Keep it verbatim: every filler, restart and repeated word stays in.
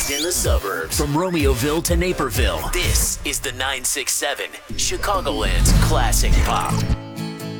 raised in the suburbs. From Romeoville to Naperville, this is the nine six seven, Chicagoland's classic pop.